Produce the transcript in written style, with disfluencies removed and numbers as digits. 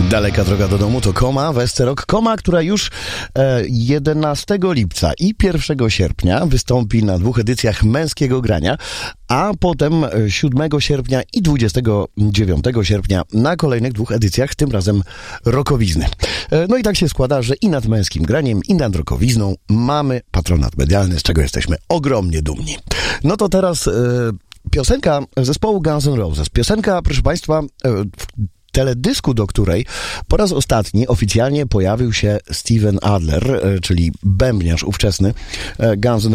Daleka droga do domu to Koma, Westerok. Koma, która już 11 lipca i 1 sierpnia wystąpi na 2 edycjach Męskiego Grania, a potem 7 sierpnia i 29 sierpnia na kolejnych 2 edycjach, tym razem Rokowizny. No i tak się składa, że i nad Męskim Graniem, i nad Rokowizną mamy patronat medialny, z czego jesteśmy ogromnie dumni. No to teraz piosenka zespołu Guns N' Roses. Piosenka, proszę Państwa, teledysku, do której po raz ostatni oficjalnie pojawił się Steven Adler, czyli bębniarz ówczesny Guns N'